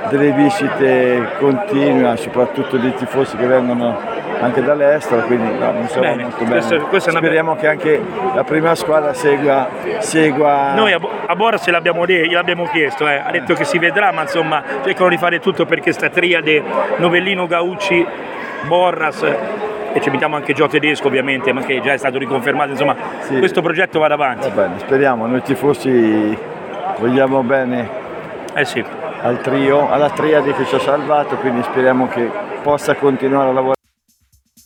delle visite continue, soprattutto dei tifosi che vengono anche dall'estero, quindi no, non so molto bene. Speriamo che anche la prima squadra segua. Noi a Borras gliel'abbiamo chiesto, ha detto che si vedrà, ma insomma cercano di fare tutto perché sta triade Novellino, Gaucci, Borras e ci mettiamo anche Gio Tedesco ovviamente, ma che già è stato riconfermato, insomma sì, questo progetto vada avanti. Va bene, speriamo, noi tifosi vogliamo bene sì, al trio, alla triade che ci ha salvato, quindi speriamo che possa continuare a lavorare.